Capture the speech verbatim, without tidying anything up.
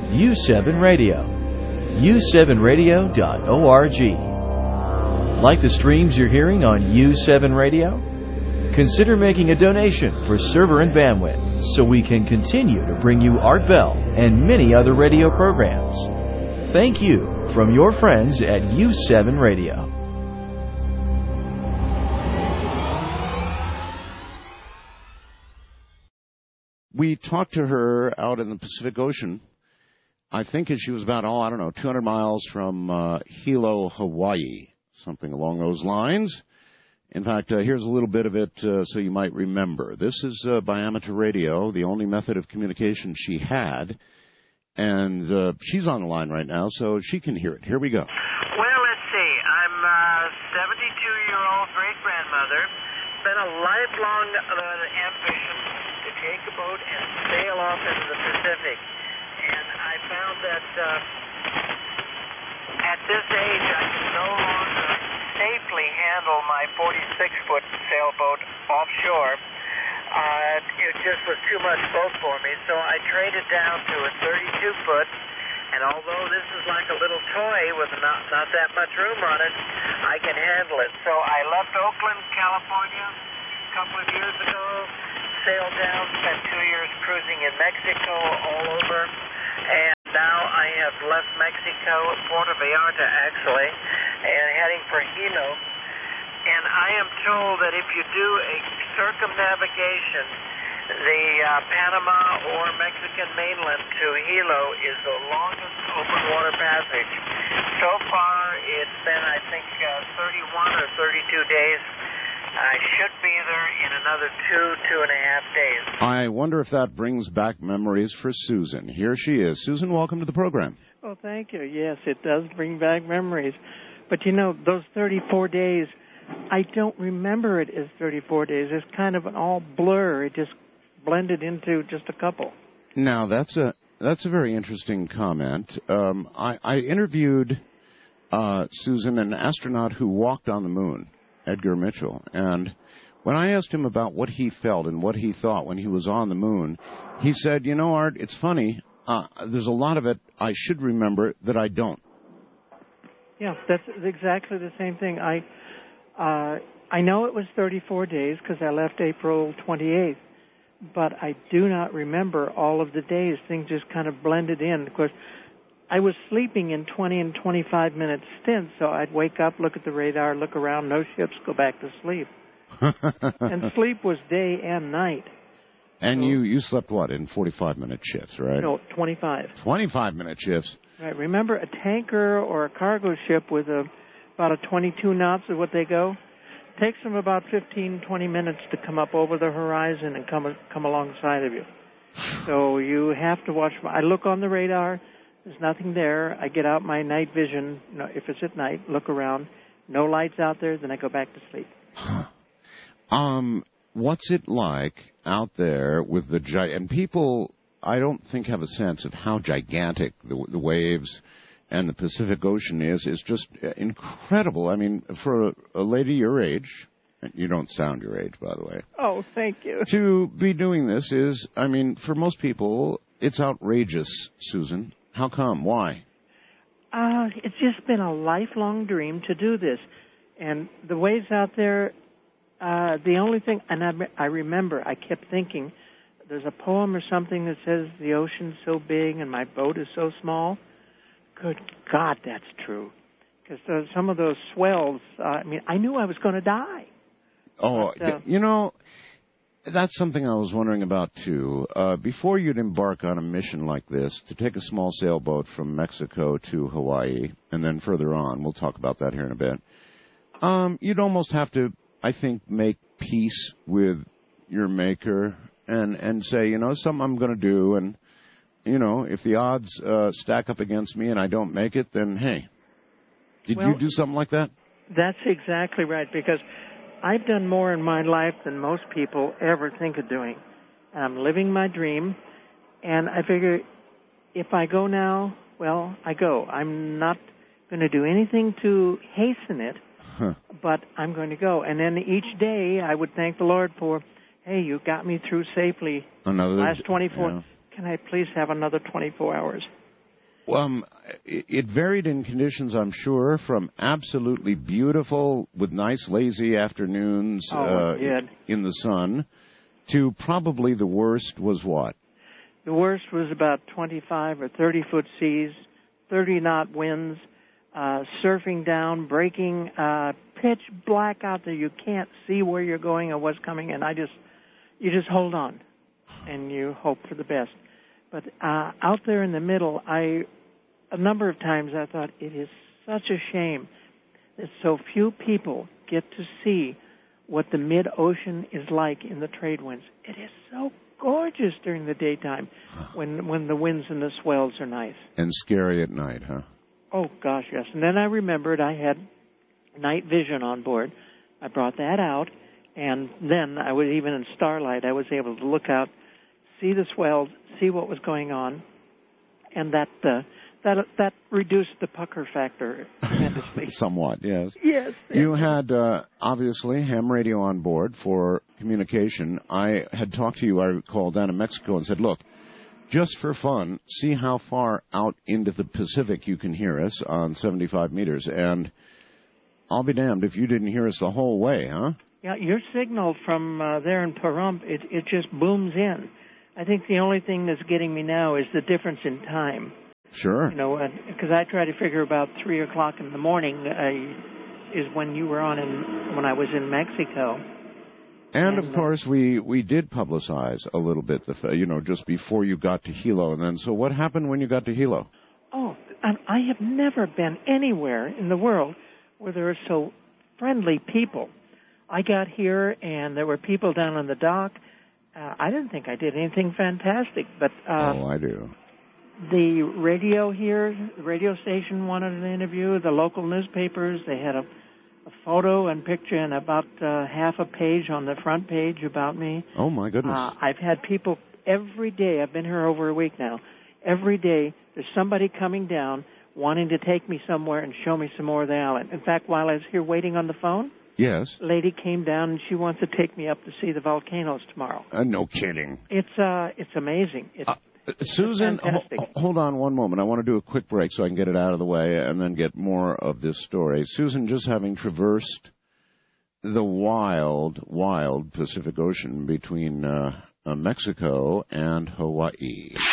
U seven Radio. U seven radio dot org. Like the streams you're hearing on U seven Radio? Consider making a donation for server and bandwidth so we can continue to bring you Art Bell and many other radio programs. Thank you from your friends at U seven Radio. We talked to her out in the Pacific Ocean. I think she was about, oh, I don't know, two hundred miles from uh, Hilo, Hawaii, something along those lines. In fact, uh, here's a little bit of it uh, so you might remember. This is uh, by amateur radio, the only method of communication she had. And uh, she's on the line right now, so she can hear it. Here we go. Well, let's see. I'm a seventy-two-year-old great-grandmother. It's been a lifelong uh, ambition to take a boat and sail off into the Pacific. And I found that uh, at this age I can no longer safely handle my forty-six foot sailboat offshore. Uh, it just was too much boat for me, so I traded down to a thirty-two foot. And although this is like a little toy with not, not that much room on it, I can handle it. So I left Oakland, California a couple of years ago, sailed down, spent two years cruising in Mexico all over, and now I have left Mexico, Puerto Vallarta actually, and heading for Hilo. And I am told that if you do a circumnavigation, the uh, Panama or Mexican mainland to Hilo is the longest open water passage. So far, it's been, I think, uh, thirty-one or thirty-two days. I should be there in another two, two and a half days. I wonder if that brings back memories for Susan. Here she is. Susan, welcome to the program. Oh, thank you. Yes, it does bring back memories. But, you know, those thirty-four days, I don't remember it as thirty-four days. It's kind of an all blur. It just blended into just a couple. Now, that's a that's a very interesting comment. Um, I, I interviewed, uh, Susan, an astronaut who walked on the moon, Edgar Mitchell, and when I asked him about what he felt and what he thought when he was on the moon, he said, you know, Art, it's funny, uh, there's a lot of it I should remember that I don't. Yeah, that's exactly the same thing. I uh, I know it was thirty-four days because I left April twenty-eighth, but I do not remember all of the days. Things just kind of blended in. Of course, I was sleeping in twenty and twenty-five minute stints, so I'd wake up, look at the radar, look around, no ships, go back to sleep. And sleep was day and night. And so, you, you slept, what, in forty-five minute shifts, right? No, twenty-five. twenty-five minute shifts. Right. Remember, a tanker or a cargo ship with a, about a twenty-two knots is what they go? It takes them about fifteen, twenty minutes to come up over the horizon and come come alongside of you. So you have to watch. I look on the radar. There's nothing there. I get out my night vision. You know, if it's at night, look around. No lights out there, then I go back to sleep. Huh. Um, what's it like out there with the gi- and people? I don't think have a sense of how gigantic the, the waves and the Pacific Ocean is. It's just incredible. I mean, for a, a lady your age, and you don't sound your age, by the way. Oh, thank you. To be doing this is, I mean, for most people, it's outrageous, Susan. How come? Why? Uh, it's just been a lifelong dream to do this. And the waves out there, uh, the only thing, and I, I remember, I kept thinking, there's a poem or something that says the ocean's so big and my boat is so small. Good God, that's true. Because some of those swells, uh, I mean, I knew I was going to die. Oh, but, uh, you know, that's something I was wondering about, too. Uh, before you'd embark on a mission like this, to take a small sailboat from Mexico to Hawaii, and then further on, we'll talk about that here in a bit, um, you'd almost have to, I think, make peace with your maker and, and say, you know, something I'm going to do, and, you know, if the odds uh, stack up against me and I don't make it, then, hey, did well, you do something like that? That's exactly right, because I've done more in my life than most people ever think of doing. And I'm living my dream, and I figure if I go now, well, I go. I'm not going to do anything to hasten it, huh. but I'm going to go. And then each day I would thank the Lord for, hey, you got me through safely another last twenty-four. Yeah. Can I please have another twenty-four hours? Um, it, it varied in conditions, I'm sure, from absolutely beautiful with nice lazy afternoons oh, uh, it did. in the sun to probably the worst was what? The worst was about twenty-five or thirty foot seas, thirty knot winds, uh, surfing down, breaking, uh, pitch black out there. You can't see where you're going or what's coming, and I just, you just hold on, and you hope for the best. But uh, out there in the middle, I, a number of times I thought it is such a shame that so few people get to see what the mid-ocean is like in the trade winds. It is so gorgeous during the daytime when when the winds and the swells are nice. And scary at night, huh? Oh, gosh, yes. And then I remembered I had night vision on board. I brought that out, and then I was even in starlight, I was able to look out, see the swells, see what was going on, and that uh, that that reduced the pucker factor tremendously. Somewhat, yes. Yes. You had, uh, obviously, ham radio on board for communication. I had talked to you, I recall, down in Mexico and said, look, just for fun, see how far out into the Pacific you can hear us on seventy-five meters. And I'll be damned if you didn't hear us the whole way, huh? Yeah, your signal from uh, there in Pahrump, it, it just booms in. I think the only thing that's getting me now is the difference in time. Sure. You know, because I try to figure about three o'clock in the morning uh, is when you were on in, when I was in Mexico. And, And, of uh, course, we, we did publicize a little bit, the fa- you know, just before you got to Hilo. And then, so what happened when you got to Hilo? Oh, I I have never been anywhere in the world where there are so friendly people. I got here, and there were people down on the dock. Uh, I didn't think I did anything fantastic, but uh, oh, I do. the radio here, the radio station wanted an interview. The local newspapers, they had a, a photo and picture and about uh, half a page on the front page about me. Oh, my goodness. Uh, I've had people every day. I've been here over a week now. Every day, there's somebody coming down wanting to take me somewhere and show me some more of the island. In fact, while I was here waiting on the phone, yes. a lady came down and she wants to take me up to see the volcanoes tomorrow. Uh, no kidding. It's uh, it's amazing. It's, Uh, Susan, it's fantastic. ho- hold on one moment. I want to do a quick break so I can get it out of the way and then get more of this story. Susan, just having traversed the wild, wild Pacific Ocean between uh, uh, Mexico and Hawaii.